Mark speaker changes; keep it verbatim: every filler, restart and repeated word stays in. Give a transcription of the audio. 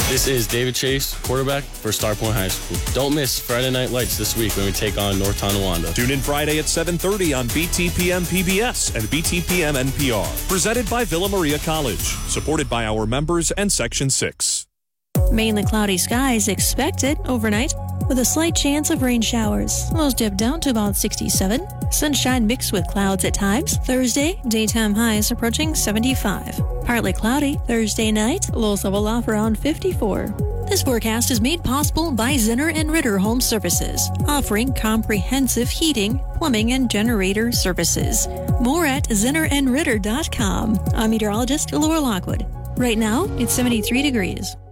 Speaker 1: This is David Chase, quarterback for Star Point High School. Don't miss Friday Night Lights this week when we take on North Tonawanda.
Speaker 2: Tune in Friday at seven thirty on B T P M P B S and B T P M N P R. Presented by Villa Maria College. Supported by our members and Section six.
Speaker 3: Mainly cloudy skies expected overnight with a slight chance of rain showers. Lows dip down to about sixty-seven. Sunshine mixed with clouds at times. Thursday, daytime highs approaching seventy-five. Partly cloudy. Thursday night, lows level off around fifty-four. This forecast is made possible by Zinner and Ritter Home Services, offering comprehensive heating, plumbing, and generator services. More at zinner and ritter dot com. I'm meteorologist Laura Lockwood. Right now, it's seventy-three degrees.